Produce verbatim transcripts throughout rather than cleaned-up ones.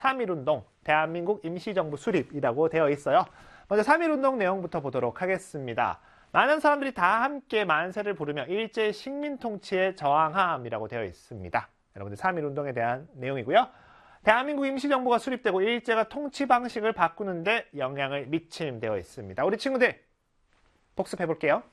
삼일운동, 대한민국 임시정부 수립이라고 되어 있어요. 먼저 삼일운동 내용부터 보도록 하겠습니다. 많은 사람들이 다 함께 만세를 부르며 일제 식민 통치에 저항함이라고 되어 있습니다. 여러분들 삼일운동에 대한 내용이고요. 대한민국 임시정부가 수립되고 일제가 통치 방식을 바꾸는데 영향을 미침 되어 있습니다. 우리 친구들 복습해 볼게요.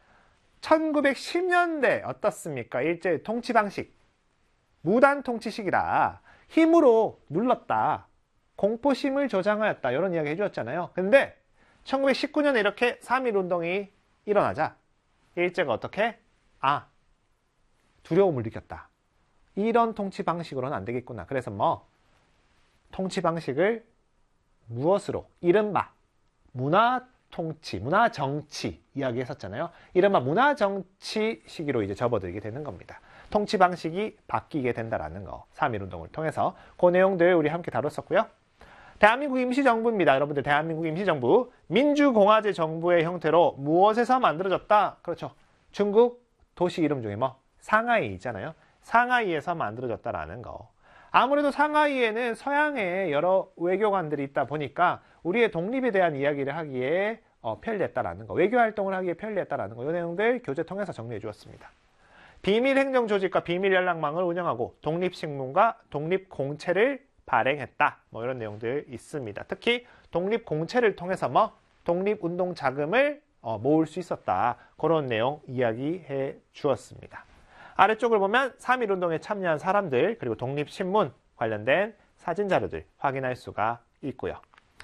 천구백십 년대 어떻습니까? 일제 통치 방식. 무단 통치식이다. 힘으로 눌렀다. 공포심을 조장하였다. 이런 이야기 해주었잖아요. 근데 천구백십구 년에 이렇게 삼일운동이 일어나자 일제가 어떻게? 아, 두려움을 느꼈다. 이런 통치 방식으로는 안 되겠구나. 그래서 뭐 통치 방식을 무엇으로? 이른바 문화통치, 문화정치 이야기 했었잖아요. 이른바 문화정치 시기로 이제 접어들게 되는 겁니다. 통치 방식이 바뀌게 된다라는 거. 삼일운동을 통해서 그 내용들 우리 함께 다뤘었고요. 대한민국 임시정부입니다. 여러분들 대한민국 임시정부. 민주공화제 정부의 형태로 무엇에서 만들어졌다? 그렇죠. 중국 도시 이름 중에 뭐 상하이 있잖아요. 상하이에서 만들어졌다라는 거. 아무래도 상하이에는 서양의 여러 외교관들이 있다 보니까 우리의 독립에 대한 이야기를 하기에 어, 편리했다라는 거. 외교활동을 하기에 편리했다라는 거. 이 내용들 교재 통해서 정리해 주었습니다. 비밀행정조직과 비밀연락망을 운영하고 독립신문과 독립공채를 발행했다. 뭐 이런 내용들 있습니다. 특히 독립공채를 통해서 뭐 독립운동 자금을 어, 모을 수 있었다. 그런 내용 이야기해 주었습니다. 아래쪽을 보면 삼일운동에 참여한 사람들 그리고 독립신문 관련된 사진 자료들 확인할 수가 있고요.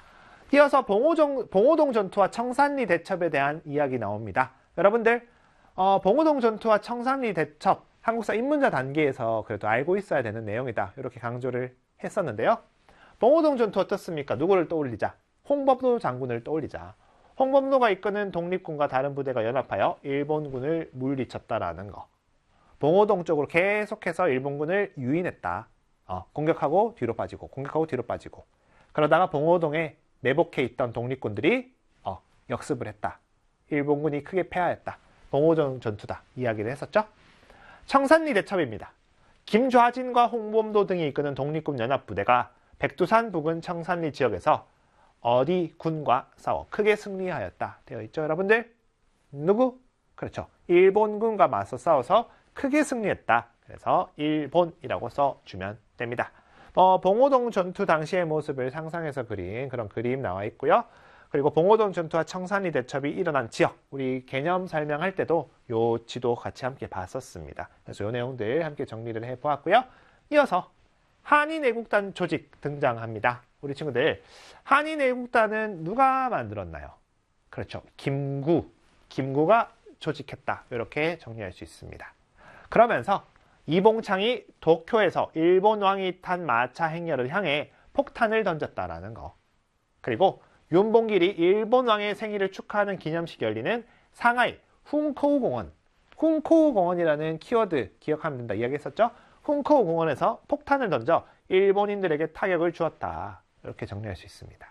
이어서 봉오정, 봉오동 전투와 청산리 대첩에 대한 이야기 나옵니다. 여러분들 어, 봉오동 전투와 청산리 대첩 한국사 입문자 단계에서 그래도 알고 있어야 되는 내용이다. 이렇게 강조를 했었는데요. 봉오동 전투 어떻습니까? 누구를 떠올리자? 홍범도 장군을 떠올리자. 홍범도가 이끄는 독립군과 다른 부대가 연합하여 일본군을 물리쳤다라는 거. 봉오동 쪽으로 계속해서 일본군을 유인했다. 어, 공격하고 뒤로 빠지고 공격하고 뒤로 빠지고 그러다가 봉오동에 매복해 있던 독립군들이 어, 역습을 했다. 일본군이 크게 패하였다. 봉오동 전투다. 이야기를 했었죠. 청산리 대첩입니다. 김좌진과 홍범도 등이 이끄는 독립군 연합부대가 백두산 부근 청산리 지역에서 어디 군과 싸워 크게 승리하였다. 되어 있죠, 여러분들? 누구? 그렇죠. 일본군과 맞서 싸워서 크게 승리했다. 그래서 일본이라고 써주면 됩니다. 어, 봉오동 전투 당시의 모습을 상상해서 그린 그런 그림 나와 있고요. 그리고 봉오동 전투와 청산리 대첩이 일어난 지역, 우리 개념 설명할 때도 요 지도 같이 함께 봤었습니다. 그래서 요 내용들 함께 정리를 해보았고요. 이어서 한인애국단 조직 등장합니다. 우리 친구들, 한인애국단은 누가 만들었나요? 그렇죠. 김구, 김구가 조직했다. 이렇게 정리할 수 있습니다. 그러면서 이봉창이 도쿄에서 일본 왕이 탄 마차 행렬을 향해 폭탄을 던졌다라는 거. 그리고 윤봉길이 일본 왕의 생일을 축하하는 기념식이 열리는 상하이 훈코우 공원. 훈코우 공원이라는 키워드 기억하면 된다 이야기했었죠. 훈코우 공원에서 폭탄을 던져 일본인들에게 타격을 주었다. 이렇게 정리할 수 있습니다.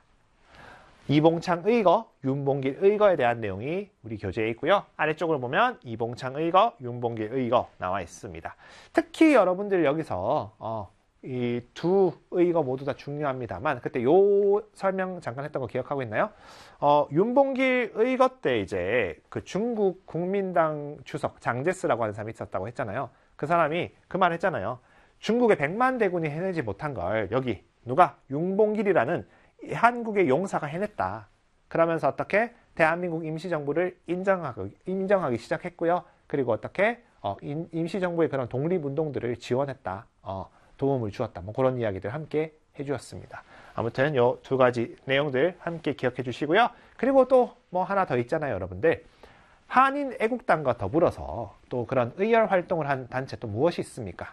이봉창 의거, 윤봉길 의거에 대한 내용이 우리 교재에 있고요. 아래쪽을 보면 이봉창 의거, 윤봉길 의거 나와 있습니다. 특히 여러분들 여기서 어, 이 두 의거 모두 다 중요합니다만 그때 요 설명 잠깐 했던 거 기억하고 있나요? 어, 윤봉길 의거 때 이제 그 중국 국민당 주석 장제스라고 하는 사람이 있었다고 했잖아요. 그 사람이 그 말 했잖아요. 중국의 백만 대군이 해내지 못한 걸 여기 누가 윤봉길이라는 한국의 용사가 해냈다. 그러면서 어떻게 대한민국 임시정부를 인정하기, 인정하기 시작했고요. 그리고 어떻게 어, 임, 임시정부의 그런 독립운동들을 지원했다. 어, 도움을 주었다. 뭐 그런 이야기들 함께 해주었습니다. 아무튼 요 두 가지 내용들 함께 기억해 주시고요. 그리고 또 뭐 하나 더 있잖아요, 여러분들. 한인 애국단과 더불어서 또 그런 의열 활동을 한 단체 또 무엇이 있습니까?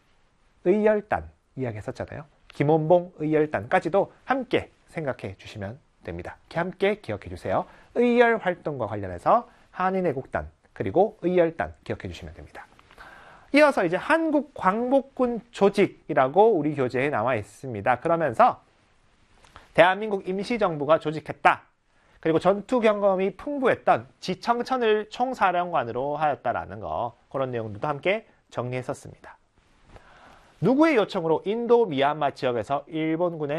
의열단 이야기 했었잖아요. 김원봉 의열단까지도 함께 생각해 주시면 됩니다. 함께 기억해 주세요. 의열 활동과 관련해서 한인애국단 그리고 의열단 기억해 주시면 됩니다. 이어서 이제 한국광복군 조직이라고 우리 교재에 나와 있습니다. 그러면서 대한민국 임시정부가 조직했다. 그리고 전투 경험이 풍부했던 지청천을 총사령관으로 하였다라는 거, 그런 내용들도 함께 정리했었습니다. 누구의 요청으로 인도 미얀마 지역에서 일본군의